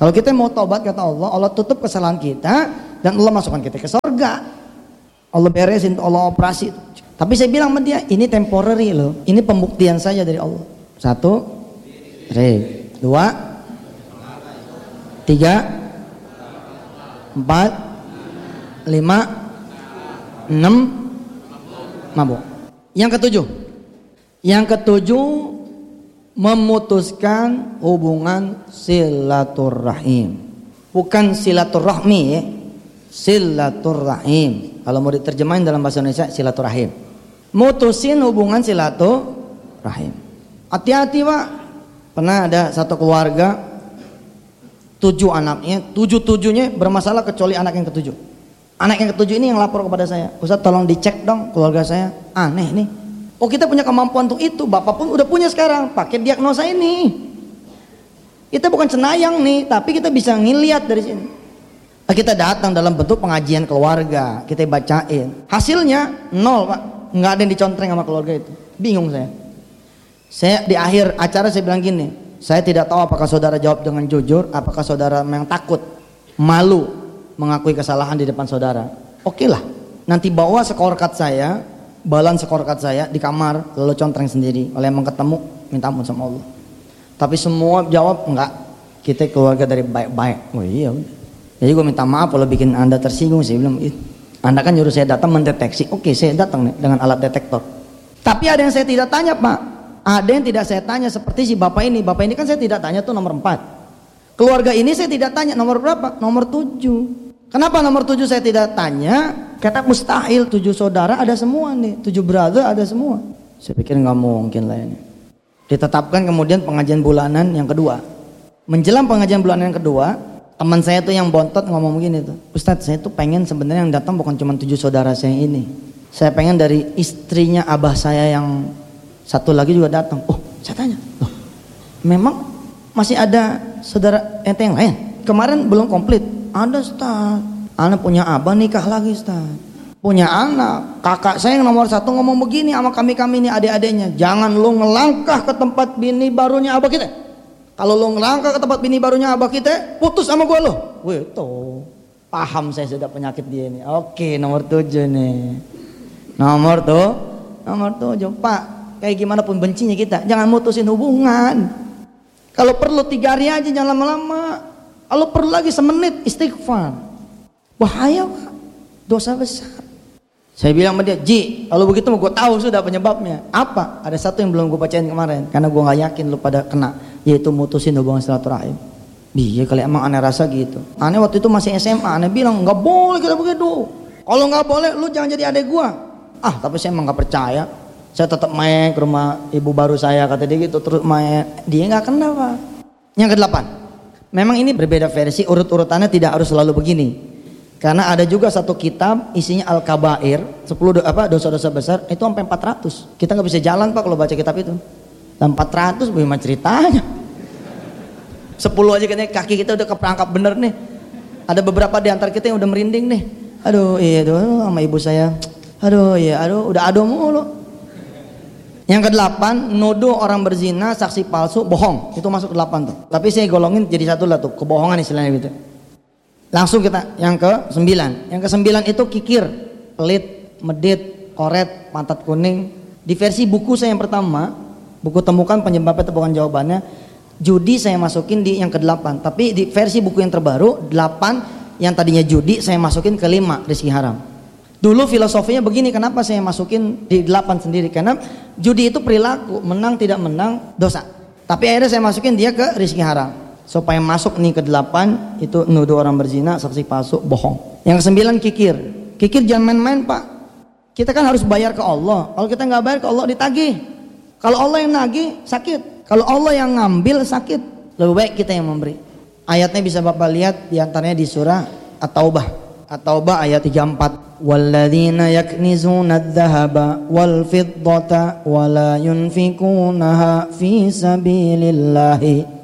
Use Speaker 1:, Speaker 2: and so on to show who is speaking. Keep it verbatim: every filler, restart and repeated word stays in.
Speaker 1: Kalau kita mau tobat kata Allah, Allah tutup kesalahan kita dan Allah masukkan kita ke surga. Allah beresin, Allah operasi. Tapi saya bilang sama dia, ini temporary loh. Ini pembuktian saja dari Allah. Satu, re, dua, tiga, empat, lima, enam, mabuk. Yang ketujuh, yang ketujuh memutuskan hubungan silaturahim. Bukan silaturahmi ya, silaturahim. Kalau mau diterjemahin dalam bahasa Indonesia silaturahim. Mutusin hubungan silaturahim. Hati-hati Pak. Pernah ada satu keluarga, tujuh anaknya, tujuh-tujuhnya bermasalah kecuali anak yang ketujuh. Anak yang ketujuh ini yang lapor kepada saya, Ustaz tolong dicek dong keluarga saya, aneh nih. Oh kita punya kemampuan untuk itu, Bapak pun udah punya sekarang, pakai diagnosa ini. Kita bukan cenayang nih, tapi kita bisa ngeliat dari sini. Kita datang dalam bentuk pengajian keluarga, kita bacain. Hasilnya nol Pak, nggak ada yang dicontreng sama keluarga itu. Bingung saya. Saya di akhir acara saya bilang gini, saya tidak tahu apakah saudara jawab dengan jujur, apakah saudara memang takut, malu mengakui kesalahan di depan saudara. Oke lah, nanti bawa scorecard saya, balance scorecard saya di kamar, lalu contreng sendiri. Kalau emang ketemu, minta ampun sama Allah. Tapi semua jawab enggak, kita keluarga dari baik-baik. Oh iya, jadi gue minta maaf kalau bikin anda tersinggung. Saya bilang, anda kan nyuruh saya datang mendeteksi. Oke, saya datang nih dengan alat detektor. Tapi ada yang saya tidak tanya Pak, ada yang tidak saya tanya seperti si bapak ini. Bapak ini kan saya tidak tanya tuh nomor empat. Keluarga ini saya tidak tanya nomor berapa, nomor tujuh. Kenapa nomor tujuh saya tidak tanya? Karena mustahil, tujuh saudara ada semua nih, tujuh brother ada semua. Saya pikir nggak mungkin lah ini. Ditetapkan kemudian pengajian bulanan yang kedua. Menjelang pengajian bulanan yang kedua, teman saya tuh yang bontot ngomong begini tuh, Ustadz saya tuh pengen sebenarnya yang datang bukan cuma tujuh saudara saya ini. Saya pengen dari istrinya abah saya yang satu lagi juga datang. Oh saya tanya, oh, memang masih ada saudara ente yang lain? Kemarin belum komplit. Ada Ustaz, anak punya abah nikah lagi Ustaz, punya anak, kakak saya yang nomor satu ngomong begini sama kami-kami ini adik-adiknya, jangan lu ngelangkah ke tempat bini barunya abah kita. Kalau lu ngelangkah ke tempat bini barunya abah kita, putus sama gua lo. Wih tuh, paham saya sudah penyakit dia ini. Oke, nomor tujuh nih, nomor tuh, nomor tujuh Pak, kayak gimana pun bencinya kita, jangan mutusin hubungan. Kalau perlu tiga hari aja, jangan lama-lama. Kalau perlu lagi semenit istighfar. Bahaya Pak, dosa besar. Saya bilang sama dia, Ji, kalau begitu gue tahu sudah penyebabnya. Apa? Ada satu yang belum gue bacain kemarin, karena gue nggak yakin lu pada kena, yaitu mutusin hubungan silaturahim. Iya kali emang aneh rasa gitu. Aneh waktu itu masih S M A, aneh bilang nggak boleh kita begitu. Kalau nggak boleh, lu jangan jadi adik gue. Ah, tapi saya emang nggak percaya. Saya tetap main ke rumah ibu baru saya, kata dia gitu, terus main. Dia nggak kena Pak. Yang kedelapan. Memang ini berbeda versi, urut-urutannya tidak harus selalu begini. Karena ada juga satu kitab isinya Al-Kabair, sepuluh do, apa dosa-dosa besar, itu sampai empat ratus. Kita nggak bisa jalan Pak kalau baca kitab itu. Dan empat ratus bagaimana ceritanya? sepuluh aja katanya kaki kita udah keperangkap bener nih. Ada beberapa di antara kita yang udah merinding nih. Aduh, iya tuh sama ibu saya. Aduh, iya, aduh, udah aduh mulu. Yang kedelapan, nuduh orang berzina, saksi palsu, bohong. Itu masuk delapan tuh. Tapi saya golongin jadi satu lah tuh, kebohongan istilahnya gitu. Langsung kita yang ke sembilan. Yang ke sembilan itu kikir, pelit, medit, koret, pantat kuning. Di versi buku saya yang pertama, buku temukan penyebabnya temukan jawabannya, judi saya masukin di yang kedelapan. Tapi di versi buku yang terbaru, delapan yang tadinya judi saya masukin ke lima, rezeki haram. Dulu filosofinya begini, kenapa saya masukin di delapan sendiri? Karena judi itu perilaku, menang tidak menang dosa. Tapi akhirnya saya masukin dia ke rezeki haram. Supaya masuk nih ke delapan, itu nuduh orang berzina, saksi palsu, bohong. Yang kesembilan kikir. Kikir jangan main-main Pak. Kita kan harus bayar ke Allah. Kalau kita nggak bayar ke Allah ditagih. Kalau Allah yang nagih sakit. Kalau Allah yang ngambil sakit. Lebih baik kita yang memberi. Ayatnya bisa Bapak lihat diantaranya di surah At-Taubah. At-Taubah ayat tiga puluh empat. Walladzina yaknizuna adh-dhahaba wal fiddata wa la yunfikunaha fi sabilillahi